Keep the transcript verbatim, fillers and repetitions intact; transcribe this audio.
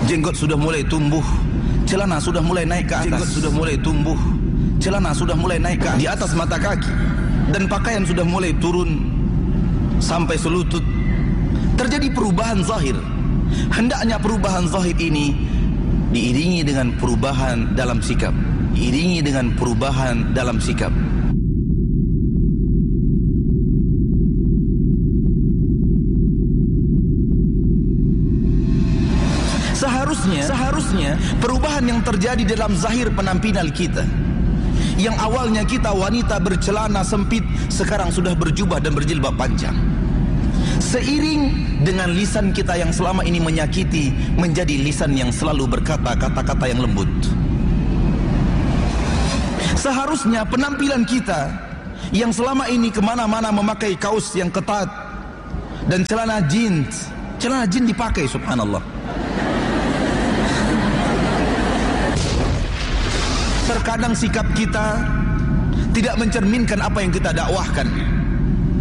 Jenggot sudah mulai tumbuh, celana sudah mulai naik ke atas. Jenggot sudah mulai tumbuh, celana sudah mulai naik ke atas, di atas mata kaki, dan pakaian sudah mulai turun sampai selutut. Terjadi perubahan zahir. Hendaknya perubahan zahir ini diiringi dengan perubahan dalam sikap, diiringi dengan perubahan dalam sikap. Seharusnya, seharusnya perubahan yang terjadi dalam zahir penampilan kita, yang awalnya kita wanita bercelana sempit, sekarang sudah berjubah dan berjilbab panjang. Seiring dengan lisan kita yang selama ini menyakiti, menjadi lisan yang selalu berkata kata-kata yang lembut. Seharusnya penampilan kita yang selama ini kemana-mana memakai kaos yang ketat dan celana jeans, celana jeans dipakai, subhanallah. Terkadang sikap kita tidak mencerminkan apa yang kita dakwahkan.